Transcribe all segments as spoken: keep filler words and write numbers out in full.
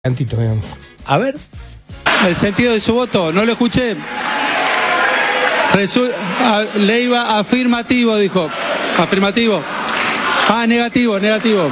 Cantito, digamos. A ver. El sentido de su voto, no lo escuché. Resu a, Leiva afirmativo, dijo. Afirmativo. Ah, negativo, negativo.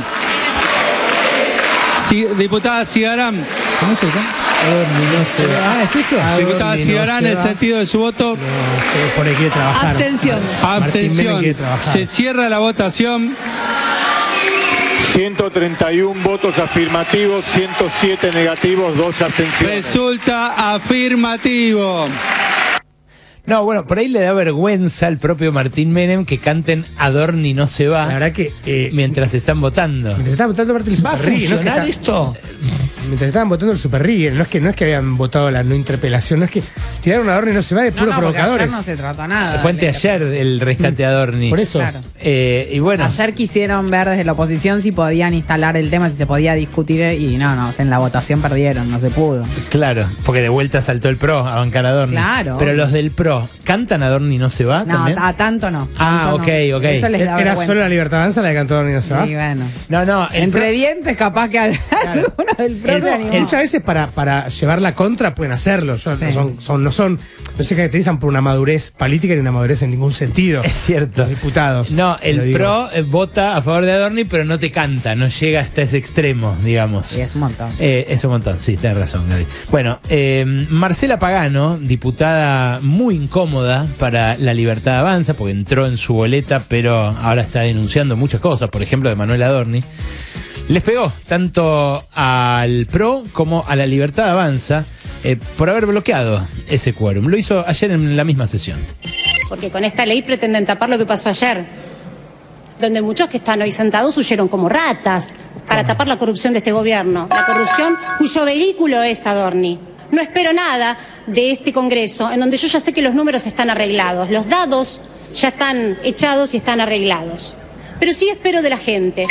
Si, diputada Cigarán. ¿Cómo se llama? No sé. Ah, ¿es eso? Diputada Cigarán, no el sentido de su voto. No sé, por ahí quiere trabajar. Abstención. Abstención. Se cierra la votación. ciento treinta y uno votos afirmativos, ciento siete negativos, dos abstenciones. Resulta afirmativo. No, bueno, por ahí le da vergüenza al propio Martín Menem que canten Adorni no se va. La verdad que eh, mientras están votando. Mientras estaban votando parte del ¿Va a Super Rig, funcionar ¿no? Es que esto? Mientras estaban votando el Super Rig, no es que no es que habían votado la no interpelación, no es que tiraron a Adorni no se va de No, puros no, porque provocadores. ayer no se trata nada. Fue anteayer el rescate a Adorni. Por eso. Claro. Eh, y bueno. Ayer quisieron ver desde la oposición si podían instalar el tema, si se podía discutir, y no, no, en la votación perdieron, no se pudo. Claro, porque de vuelta saltó el PRO a bancar a Adorni. Claro. Pero los del PRO, ¿cantan Adorni no se va? No, también? a tanto no. Ah, tanto ok, no. ok. Eso les da Era vergüenza. solo la Libertad Avanza la que cantó Adorni no se va. Sí, bueno. No, no. el Entre PRO dientes, capaz que alguno del PRO El- se animó. muchas veces para, para llevar la contra pueden hacerlo. Yo- Sí. no, son, son, no son, no se caracterizan por una madurez política ni una madurez en ningún sentido. Es cierto. Los diputados. No, te lo el digo. PRO eh, vota a favor de Adorni, pero no te canta, no llega hasta ese extremo, digamos. Sí, es un montón. Eh, es un montón, sí, tenés razón, Gaby. Bueno, eh, Marcela Pagano, diputada muy incómoda para La Libertad Avanza, porque entró en su boleta, pero ahora está denunciando muchas cosas, por ejemplo, de Manuel Adorni. Les pegó tanto al PRO como a La Libertad Avanza eh, por haber bloqueado ese quórum. Lo hizo ayer en la misma sesión. Porque con esta ley pretenden tapar lo que pasó ayer, donde muchos que están hoy sentados huyeron como ratas para tapar la corrupción de este gobierno, la corrupción cuyo vehículo es Adorni. No espero nada de este Congreso, en donde yo ya sé que los números están arreglados, los dados ya están echados y están arreglados. Pero sí espero de la gente.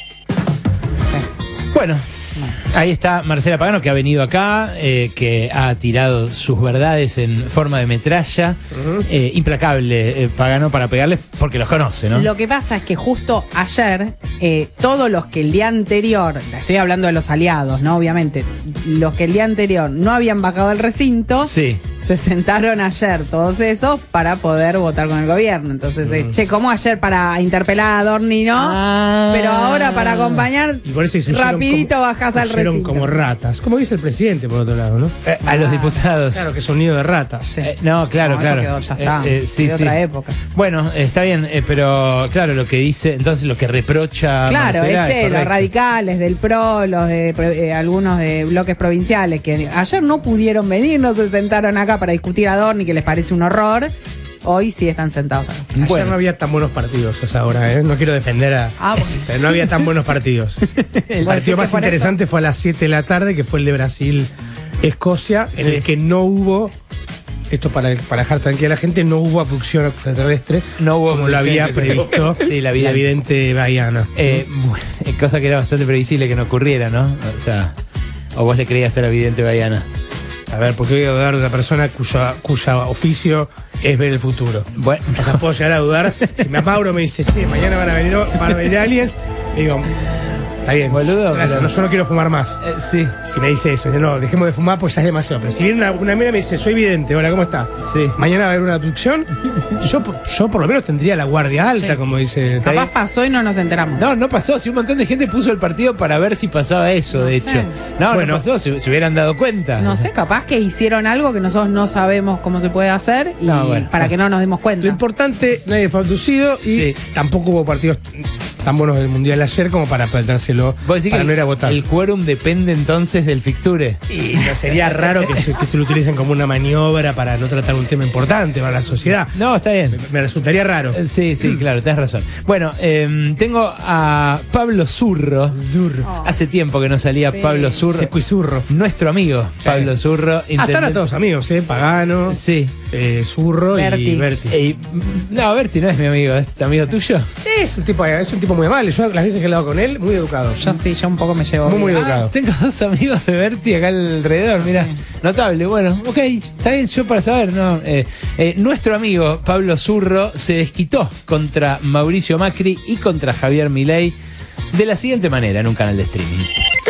Bueno, ahí está Marcela Pagano, que ha venido acá, eh, que ha tirado sus verdades en forma de metralla. Uh-huh. eh, implacable, eh, Pagano, para pegarles, porque los conoce, ¿no? Lo que pasa es que justo ayer, eh, todos los que el día anterior, estoy hablando de los aliados, ¿no? Obviamente, los que el día anterior no habían bajado el recinto, sí, se sentaron ayer todos esos para poder votar con el gobierno. Entonces, eh, che, como ayer para interpelar a Adorni, ¿no? Ah. Pero ahora para acompañar, Y por eso se huyeron rapidito como- bajás al huyeron recinto. como ratas. Como dice el presidente, por otro lado, ¿no? Eh, a los diputados. Claro que es un nido de ratas. Sí. Eh, no, claro, No, eso claro. quedó, ya está, Eh, eh, sí, de sí. otra época. Bueno, está bien, eh, pero claro, lo que dice, entonces lo que reprocha Claro, Marcela es che, es los correcto. radicales del PRO, los de eh, algunos de bloques provinciales que ayer no pudieron venir, no se sentaron acá para discutir a Adorni, que les parece un horror. Hoy sí están sentados acá. Ayer Bueno. no había tan buenos partidos a esa hora, ¿eh? No quiero defender a... Ah, bueno. Pero no había tan buenos partidos. El Bueno, partido sí, más que por interesante fue a las siete de la tarde, que fue el de Brasil-Escocia, en Sí. el que no hubo, esto para, para dejar tranquila a la gente, no hubo abducción extraterrestre, No hubo como lo abducción había extraterrestre. previsto Sí, la la vidente. vidente Baiana. Eh, bueno, eh, cosa que era bastante previsible que no ocurriera, ¿no? O sea, o vos le creías a la vidente Baiana. A ver, porque voy a dudar de una persona cuya, cuya oficio es ver el futuro. Bueno, O sea, puedo llegar a dudar. Si me Mauro me dice, che, mañana van a venir, van a venir aliens, digo, está bien, Boludo, gracias, pero- no, yo no quiero fumar más. eh, sí, Si me dice eso, dice, no, dejemos de fumar pues ya es demasiado. Pero si viene una, una mina y me dice, soy vidente, hola, ¿cómo estás? sí. Mañana va a haber una abducción, yo, yo por lo menos tendría la guardia alta, Sí. como dice. Está Capaz bien. pasó y no nos enteramos. No, no pasó. Si un montón de gente puso el partido para ver si pasaba eso, No de sé. hecho. No, Bueno. no pasó. Se, se hubieran dado cuenta. No sé, capaz que hicieron algo que nosotros no sabemos cómo se puede hacer y No, bueno. para que no nos demos cuenta. Lo importante, nadie fue abducido y Sí. tampoco hubo partidos tan buenos del Mundial ayer como para plantárselo ¿Vos decís para que no el, ir a votar. el quórum depende entonces del fixture? Y no sería raro que, se- que lo utilicen como una maniobra para no tratar un tema importante para la sociedad. No, está bien. Me, me resultaría raro. Eh, Sí, sí, claro, tenés razón. Bueno, eh, tengo a Pablo Zurro. Zurro. Oh. Hace tiempo que no salía Sí. Pablo Zurro. Seco y zurro. Nuestro amigo, Pablo Zurro. Ah, están a intendente- todos amigos, ¿eh? Pagano, Sí. eh, Zurro Berti. y Berti. Eh, no, Berti no es mi amigo, ¿es amigo tuyo? Es un tipo, es un tipo muy amable. Yo las veces que he hablado con él, muy educado. Yo sí, yo un poco me llevo. Muy, muy bien. educado. Ah, tengo dos amigos de Berti acá alrededor, mira, Sí. notable. Bueno, ok, está bien, yo para saber, ¿no? Eh, eh, nuestro amigo Pablo Zurro se desquitó contra Mauricio Macri y contra Javier Milei de la siguiente manera en un canal de streaming. Es una vergüenza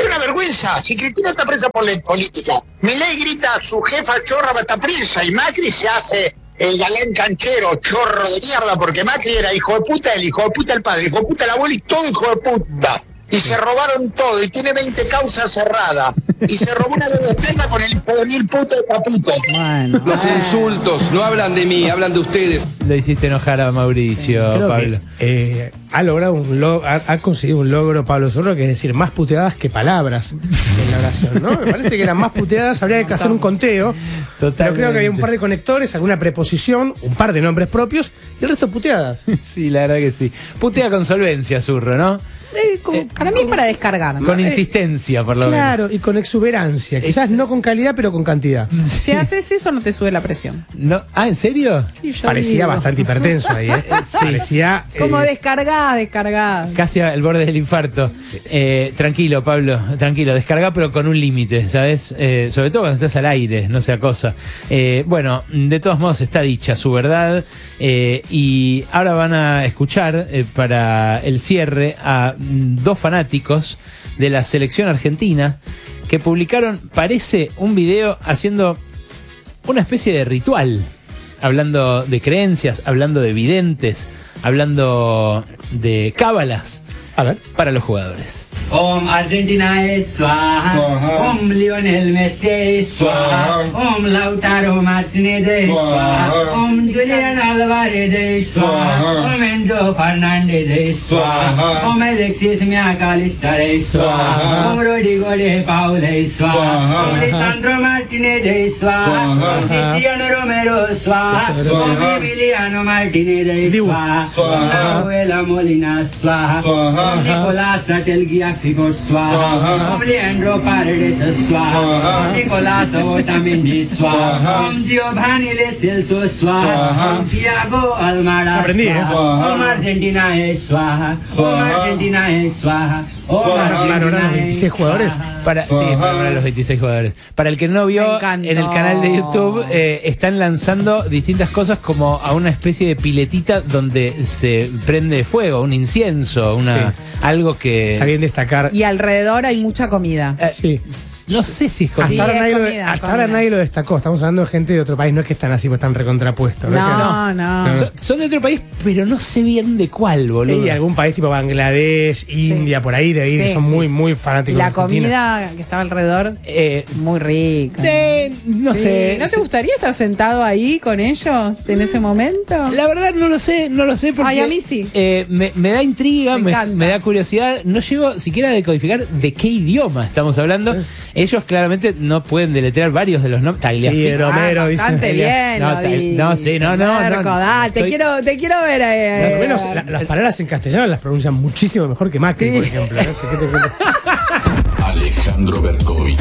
vergüenza. Si Cristina está presa por la política, Milei grita a su jefa chorra va a estar presa y Macri se hace el galán canchero, chorro de mierda, porque Macri era hijo de puta, el hijo de puta el padre, hijo de puta el abuelo y todo hijo de puta. Y se robaron todo, y tiene veinte causas cerradas. Y se robó una deuda externa con el hijo de mil putas de Capito. Bueno, Los insultos no hablan de mí, hablan de ustedes. Lo hiciste enojar a Mauricio, Creo Pablo. que, eh, ha logrado un log- ha, ha conseguido un logro Pablo Zurro, que es decir, más puteadas que palabras en la oración, ¿no? Me parece que eran más puteadas, habría que hacer un conteo. Pero creo que había un par de conectores, alguna preposición, un par de nombres propios y el resto puteadas. Sí, la verdad que sí. Putea con solvencia, Zurro, ¿no? eh, con- para mí es para descargar. Con insistencia, por lo menos. Claro, y con exuberancia. Quizás no con calidad, pero con cantidad. Si haces eso, no te sube la presión. No, ah, ¿en serio? Y yo Parecía digo, bastante hipertenso ahí, ¿eh? Parecía. Como eh, descargada, descargada. Casi al borde del infarto. Eh, tranquilo, Pablo, tranquilo. Descarga, pero con un límite, ¿sabes? Eh, sobre todo cuando estás al aire, no sea cosa. Eh, bueno, de todos modos está dicha su verdad. Eh, y ahora van a escuchar eh, para el cierre a mm, dos fanáticos de la selección argentina que publicaron, parece, un video haciendo una especie de ritual. Hablando de creencias, hablando de videntes, hablando de cábalas. A ver. Para los jugadores. Om Argentina es Swaha, Om Lionel Messi es Swaha, Om Lautaro Martinez es Swaha, Om Julian Alvarez es Swaha, Om Enzo Fernández es Swaha, Om Alexis McAllister es Swaha, Om Rodrigo de Paul es Swaha, Om Lisandro Martinez es Swaha, Om Cristiano Romero es Swaha, Om Emiliano Martinez es Swaha, Om Abuela Molina es Swaha, Om Nicolás Atelgiafico Swaha, Om Leandro Paredes Swaha, Om Nicolás Otamendi Swaha, Om Giovanni Le Celso Swaha, Om Thiago Almada Aprendí, ¿eh? Swaha, Om Argentina es Swaha, Om Argentina es Swaha. Para los veintiséis jugadores. Para, sí, para, para los veintiséis jugadores. Para el que no vio, Me encantó. en el canal de YouTube eh, están lanzando distintas cosas como a una especie de piletita donde se prende fuego, un incienso, una Sí. algo que... Está bien destacar. Y alrededor hay mucha comida. Eh, Sí. No sé si es Hasta, comida. ahora, es nadie, lo, comida, hasta comida. ahora nadie lo destacó. Estamos hablando de gente de otro país. No es que están así, pues están recontrapuestos. No, es que no. no. Son, son de otro país, pero no sé bien de cuál, boludo. Y algún país tipo Bangladesh, India, por ahí, de ahí, Sí, que son sí. muy, muy Y fanáticos la de Argentina. comida que estaba alrededor, Eh, muy rica. eh, no Sí. sé. ¿No te gustaría estar sentado ahí con ellos en ese momento? La verdad no lo sé, no lo sé porque... Ay, a mí sí. eh, me, me da intriga, Me me, encanta. me da curiosidad. No llego siquiera a decodificar de qué idioma estamos hablando. Ellos claramente no pueden deletrear varios de los nombres. Tagliafico. Sí, Romero Ah, dice. bastante bien. No, lo tal- dice. no, sí, no, no, Marco, no, dale, te estoy- quiero, te quiero ver. eh, Por lo menos eh, la- las palabras en castellano las pronuncian muchísimo mejor que Macri, Sí. por ejemplo. ¿eh? ¿Qué te cuento? Alejandro Berkovich.